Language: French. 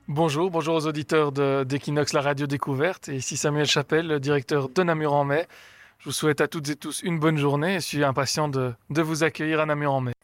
Bonjour aux auditeurs d'Equinox, la radio découverte. Et ici Samuel Chapelle, le directeur de Namur en Mai. Je vous souhaite à toutes et tous une bonne journée et je suis impatient de vous accueillir à Namur en Mai.